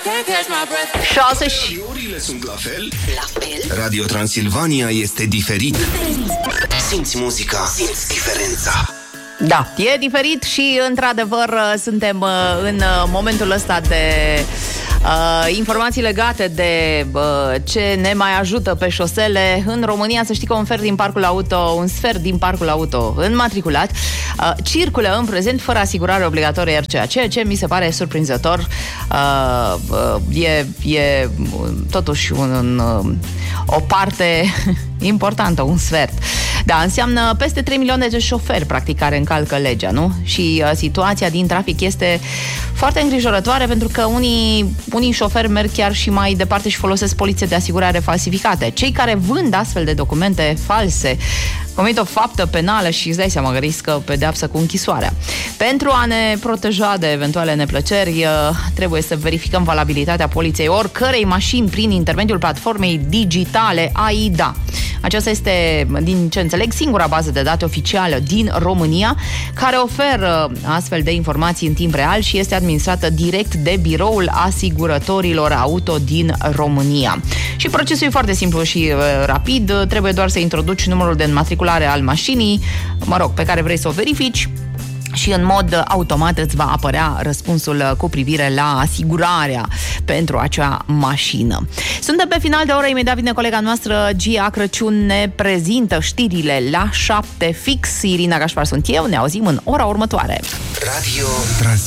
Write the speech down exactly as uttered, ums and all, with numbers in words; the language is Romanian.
șase și... Orele sunt la fel? La fel? Radio Transilvania este diferit. Simți muzica, simți diferența. Da, e diferit și, într-adevăr, suntem în momentul ăsta de uh, informații legate de uh, ce ne mai ajută pe șosele. În România, să știi că un sfert din parcul auto, un sfert din parcul auto înmatriculat uh, circulă în prezent fără asigurare obligatorie R C A, ceea ce mi se pare surprinzător. Uh, uh, e, e totuși un, un, o parte importantă, un sfert. Da, înseamnă peste trei milioane de șoferi, practic, care încalcă legea, nu? Și uh, situația din trafic este foarte îngrijorătoare, pentru că unii, unii șoferi merg chiar și mai departe și folosesc polițe de asigurare falsificate. Cei care vând astfel de documente false comit o faptă penală și îți dai seama că riscă pedeapsă cu închisoarea. Pentru a ne proteja de eventuale neplăceri, trebuie să verificăm valabilitatea poliței oricărei mașini prin intermediul platformei digitale A I D A. Aceasta este, din ce înțeleg, singura bază de date oficială din România care oferă astfel de informații în timp real și este administrată direct de Biroul Asigurătorilor Auto din România. Și procesul e foarte simplu și uh, rapid. Trebuie doar să introduci numărul de înmatriculare al mașinii, mă rog, pe care vrei să o verifici, și în mod automat îți va apărea răspunsul cu privire la asigurarea pentru acea mașină. Suntem pe final de oră, imediat vine colega noastră Gia Crăciun, ne prezintă știrile la șapte fix. Irina Gașpar sunt eu, ne auzim în ora următoare. Radio Trans